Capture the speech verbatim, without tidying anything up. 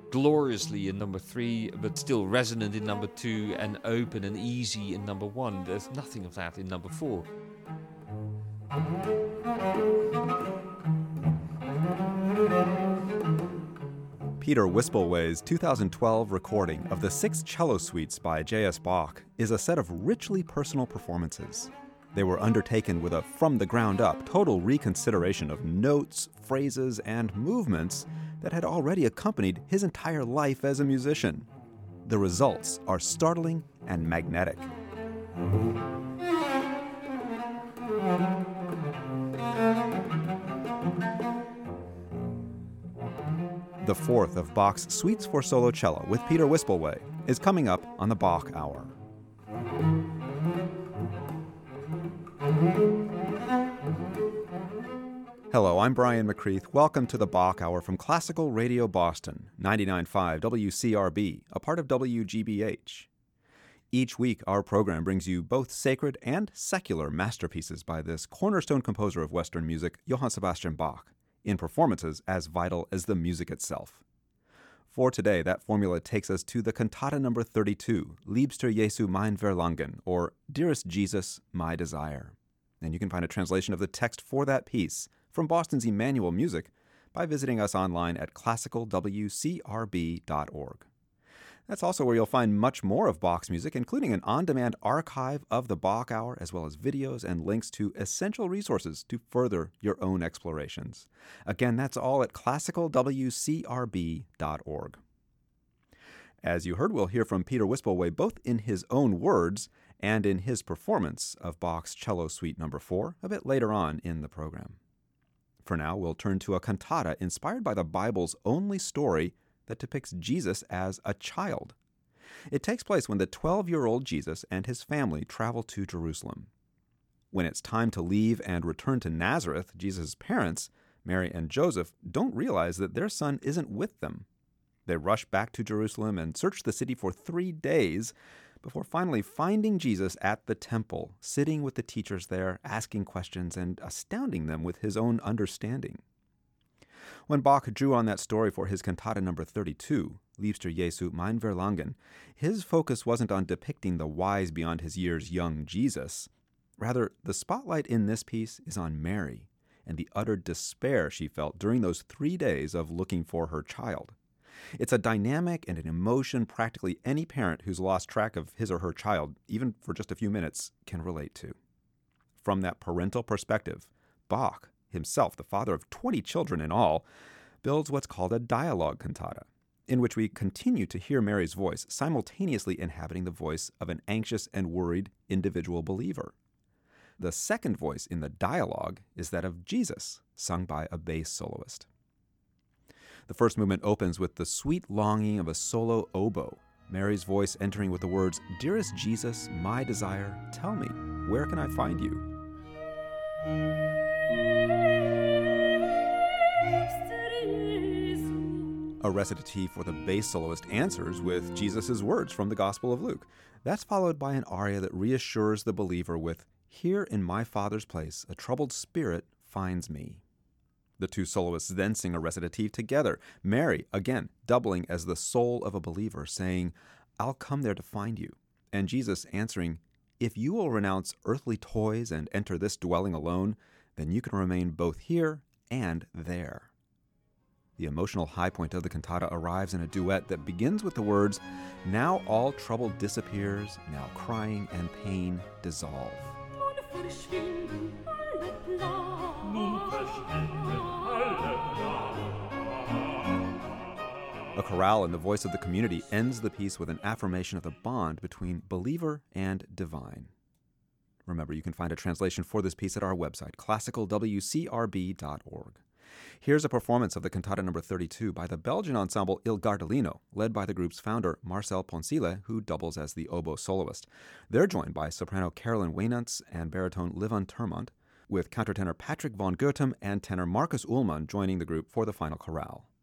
gloriously in number three, but still resonant in number two, and open and easy in number one. There's nothing of that in number four. Peter Wispelwey's two thousand twelve recording of the Six Cello Suites by J S. Bach is a set of richly personal performances. They were undertaken with a from-the-ground-up total reconsideration of notes, phrases, and movements that had already accompanied his entire life as a musician. The results are startling and magnetic. The fourth of Bach's Suites for Solo Cello with Peter Wispelwey is coming up on the Bach Hour. Hello, I'm Brian McCreath. Welcome to the Bach Hour from Classical Radio Boston, ninety-nine point five W C R B, a part of W G B H. Each week, our program brings you both sacred and secular masterpieces by this cornerstone composer of Western music, Johann Sebastian Bach, in performances as vital as the music itself. For today, that formula takes us to the Cantata number thirty-two, Liebster Jesu mein Verlangen, or Dearest Jesus, My Desire. And you can find a translation of the text for that piece from Boston's Emmanuel Music by visiting us online at classical w c r b dot org. That's also where you'll find much more of Bach's music, including an on-demand archive of the Bach Hour, as well as videos and links to essential resources to further your own explorations. Again, that's all at classical w c r b dot org. As you heard, we'll hear from Peter Wispelwey both in his own words and in his performance of Bach's Cello Suite number four a bit later on in the program. For now, we'll turn to a cantata inspired by the Bible's only story that depicts Jesus as a child. It takes place when the twelve-year-old Jesus and his family travel to Jerusalem. When it's time to leave and return to Nazareth, Jesus' parents, Mary and Joseph, don't realize that their son isn't with them. They rush back to Jerusalem and search the city for three days before finally finding Jesus at the temple, sitting with the teachers there, asking questions and astounding them with his own understanding. When Bach drew on that story for his cantata number thirty-two, Liebster Jesu mein Verlangen, his focus wasn't on depicting the wise beyond his years young Jesus. Rather, the spotlight in this piece is on Mary and the utter despair she felt during those three days of looking for her child. It's a dynamic and an emotion practically any parent who's lost track of his or her child, even for just a few minutes, can relate to. From that parental perspective, Bach, himself the father of twenty children in all, builds what's called a dialogue cantata, in which we continue to hear Mary's voice simultaneously inhabiting the voice of an anxious and worried individual believer. The second voice in the dialogue is that of Jesus, sung by a bass soloist. The first movement opens with the sweet longing of a solo oboe, Mary's voice entering with the words, "Dearest Jesus, my desire, tell me, where can I find you?" A recitative for the bass soloist answers with Jesus' words from the Gospel of Luke. That's followed by an aria that reassures the believer with, "Here in my Father's place, a troubled spirit finds me." The two soloists then sing a recitative together, Mary, again, doubling as the soul of a believer, saying, "I'll come there to find you," and Jesus answering, "If you will renounce earthly toys and enter this dwelling alone, then you can remain both here and there." The emotional high point of the cantata arrives in a duet that begins with the words, "Now all trouble disappears, now crying and pain dissolve." A chorale in the voice of the community ends the piece with an affirmation of the bond between believer and divine. Remember, you can find a translation for this piece at our website, classical w c r b dot org. Here's a performance of the cantata number thirty-two by the Belgian ensemble Il Gardellino, led by the group's founder, Marcel Poncile, who doubles as the oboe soloist. They're joined by soprano Carolyn Waynants and baritone Livon Termont, with countertenor Patrick von Goethem and tenor Markus Ullmann joining the group for the final chorale.